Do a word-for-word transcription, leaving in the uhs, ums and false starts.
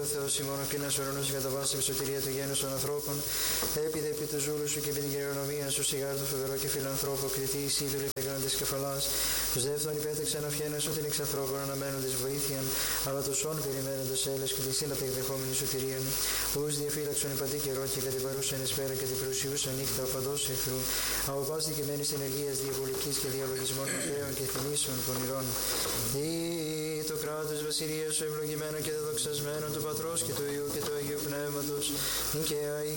Θεός ημών, ο κλίνας ουρανός και κατά βάση σωτηρία του γένους των ανθρώπων, έπειδε επί του ζούλου σου και επί την κληρονομία σου, σιγάρ του φοβερό και φιλανθρώπο, κριτή εισίδωρη πέγραν της κεφαλάς, τους δεύτερον υπέταξαν αφιένασον την εξανθρώπων αναμένοντες βοήθειαν, αλλά τους όν περιμένοντες έλες και τη σύλλαπη εκδεχόμενη σωτηρίαν, ους διαφύλαξον υπατή καιρό και κατ' παρούσαν εσπέρα και την προσιούσα νύχτα οπαντός εχθρού, από πας δικαιμένης ενεργείας διαβολικής και διαλογισμών μακραίων και θυμίσεων πονηρών. Ή το κράτος βασιλείας σου ευλογημένο και δεδοξασμένο του Πατρός και του Υιού και του Αγίου Πνεύματος, νικαία ή